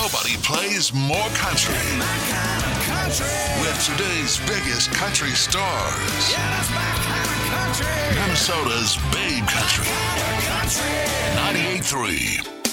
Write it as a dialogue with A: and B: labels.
A: Nobody plays more country. With today's biggest country stars. Minnesota's Babe Country. 98.3